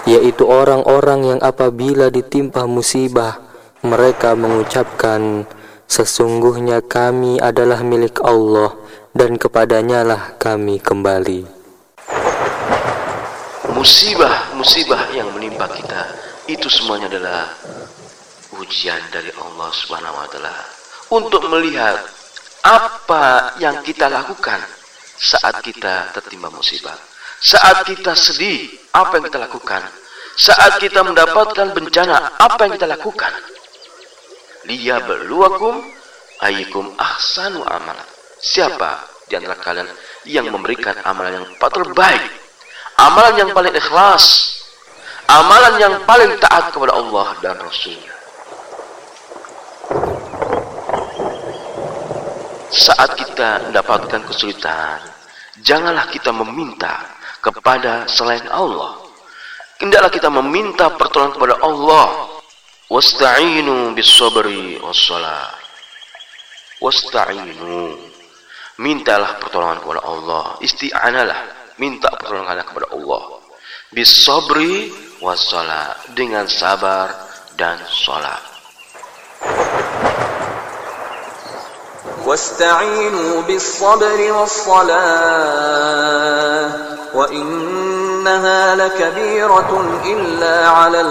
yaitu orang-orang yang apabila ditimpa musibah mereka mengucapkan, sesungguhnya kami adalah milik Allah dan kepadanya lah kami kembali. Musibah yang menimpa kita itu semuanya adalah ujian dari Allah Subhanahu wa taala untuk melihat apa yang kita lakukan saat kita tertimpa musibah. Saat kita sedih, apa yang kita lakukan? Saat kita mendapatkan bencana, apa yang kita lakukan? Liyabluwakum ayyukum ahsanu amala. Siapa di antara kalian yang memberikan amalan yang terbaik, amalan yang paling ikhlas, amalan yang paling taat kepada Allah dan Rasul-Nya. Saat kita mendapatkan kesulitan, janganlah kita meminta kepada selain Allah. Hendaklah kita meminta pertolongan kepada Allah. Wasta'inu bis-sabri was-shalah. Wasta'inu, mintalah pertolongan kepada Allah. Isti'analah, minta pertolongan kepada Allah. Bis-sabri was-shalah, dengan sabar dan salat. واستعينوا بالصبر والصلاة وإنها لكبيرة إلا على